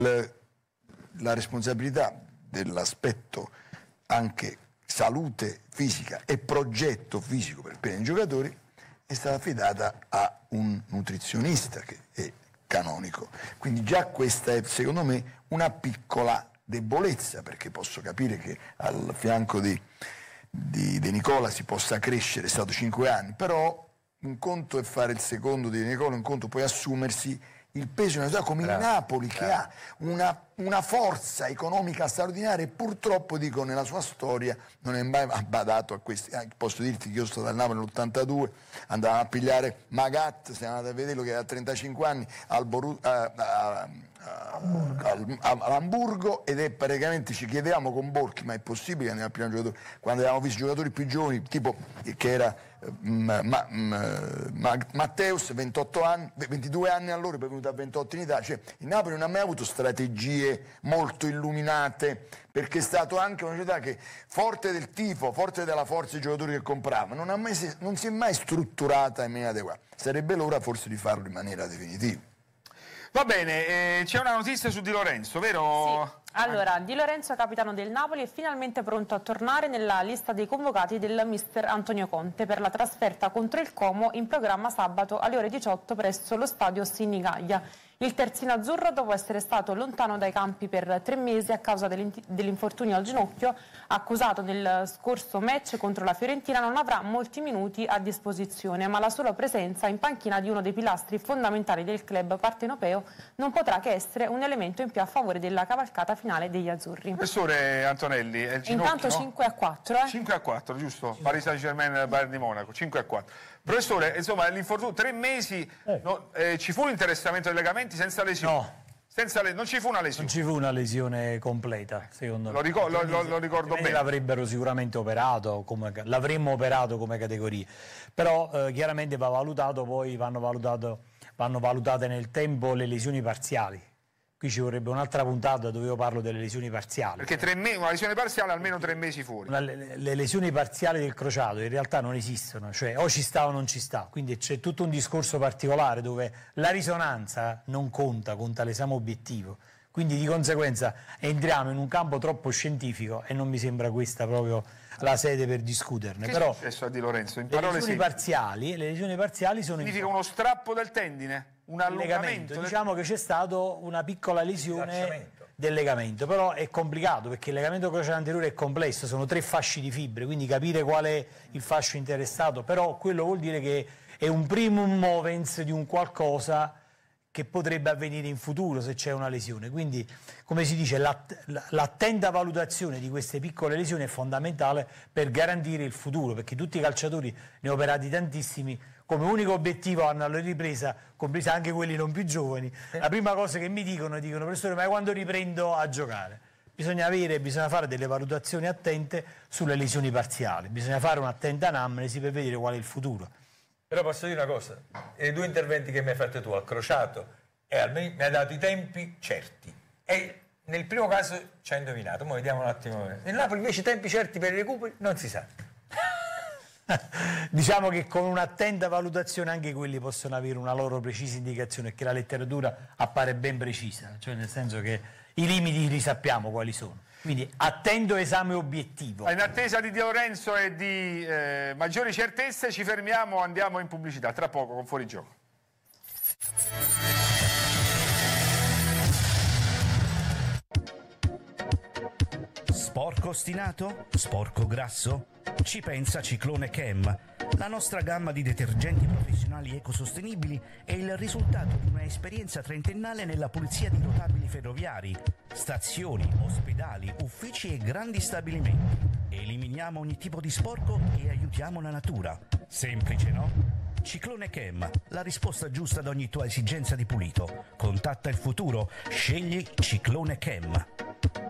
la responsabilità dell'aspetto anche salute fisica e progetto fisico per i giocatori è stata affidata a un nutrizionista che è canonico. Quindi già questa è, secondo me, una piccola debolezza, perché posso capire che al fianco di De Nicola si possa crescere, è stato 5 anni, però un conto è fare il secondo di De Nicola, un conto poi assumersi il peso di una società come il Napoli, che ha una forza economica straordinaria e purtroppo, dico, nella sua storia non è mai badato a questi. Posso dirti che io sono stato al Napoli nell'82, andavamo a pigliare Magat, siamo andati a vederlo che aveva 35 anni all'Hamburgo, ed è praticamente, ci chiedevamo con Borchi, ma è possibile che andiamo a pigliare un giocatore, quando avevamo visto giocatori più giovani, tipo che era Matteus, 28 anni, 22 anni allora, poi è venuto a 28 in Italia. Cioè, il Napoli non ha mai avuto strategie molto illuminate, perché è stato anche una società che, forte del tifo, forte della forza dei giocatori che comprava, non si è mai strutturata in maniera adeguata. Sarebbe l'ora forse di farlo in maniera definitiva. Va bene, c'è una notizia su Di Lorenzo, vero? Sì. Allora, Di Lorenzo, capitano del Napoli, è finalmente pronto a tornare nella lista dei convocati del mister Antonio Conte per la trasferta contro il Como in programma sabato alle ore 18 presso lo stadio Sinigaglia. Il terzino azzurro, dopo essere stato lontano dai campi per 3 mesi a causa dell'infortunio al ginocchio accusato nel scorso match contro la Fiorentina, non avrà molti minuti a disposizione, ma la sola presenza in panchina di uno dei pilastri fondamentali del club partenopeo non potrà che essere un elemento in più a favore della cavalcata finale degli azzurri. Professore Antonelli, è il ginocchio, intanto 5-4, 5-4, giusto? Paris Saint-Germain, Bayern di Monaco, 5-4. Professore, insomma, l'infortunio, 3 mesi, ci fu l'interessamento dei legamenti senza lesione? No. Non ci fu una lesione? Non ci fu una lesione completa, secondo me. Lo ricordo bene. L'avrebbero sicuramente operato, l'avremmo operato come categoria, però chiaramente va valutato, poi vanno valutate nel tempo le lesioni parziali. Qui ci vorrebbe un'altra puntata dove io parlo delle lesioni parziali. Perché una lesione parziale almeno 3 mesi fuori. Le lesioni parziali del crociato in realtà non esistono, cioè o ci sta o non ci sta, quindi c'è tutto un discorso particolare dove la risonanza non conta, conta l'esame obiettivo. Quindi di conseguenza entriamo in un campo troppo scientifico e non mi sembra questa proprio la sede per discuterne. Che però è successo a Di Lorenzo? In le lesioni parziali sono... Significa uno strappo del tendine? Un allungamento? Diciamo che c'è stata una piccola lesione del legamento, però è complicato perché il legamento crociato anteriore è complesso, sono 3 fasci di fibre, quindi capire qual è il fascio interessato, però quello vuol dire che è un primum movens di un qualcosa che potrebbe avvenire in futuro se c'è una lesione. Quindi, come si dice, l'attenta valutazione di queste piccole lesioni è fondamentale per garantire il futuro, perché tutti i calciatori, ne ho operati tantissimi, come unico obiettivo hanno alla ripresa, compresi anche quelli non più giovani, la prima cosa che mi dicono, professore, ma quando riprendo a giocare? Bisogna fare delle valutazioni attente sulle lesioni parziali, bisogna fare un'attenta anamnesi per vedere qual è il futuro. Però posso dire una cosa, i 2 interventi che mi hai fatto tu al crociato, mi hai dato i tempi certi, e nel primo caso ci hai indovinato, ora vediamo un attimo. Nel Napoli invece i tempi certi per i recuperi non si sa. Diciamo che con un'attenta valutazione anche quelli possono avere una loro precisa indicazione, perché la letteratura appare ben precisa, cioè nel senso che i limiti li sappiamo quali sono. Quindi attento esame obiettivo. In attesa di Di Lorenzo e di maggiori certezze ci fermiamo, andiamo in pubblicità, tra poco con Fuorigioco. Sporco ostinato? Sporco grasso? Ci pensa Ciclone Chem. La nostra gamma di detergenti professionali ecosostenibili è il risultato di una esperienza trentennale nella pulizia di rotabili ferroviari, stazioni, ospedali, uffici e grandi stabilimenti. Eliminiamo ogni tipo di sporco e aiutiamo la natura. Semplice, no? Ciclone Chem, la risposta giusta ad ogni tua esigenza di pulito. Contatta il futuro, scegli Ciclone Chem.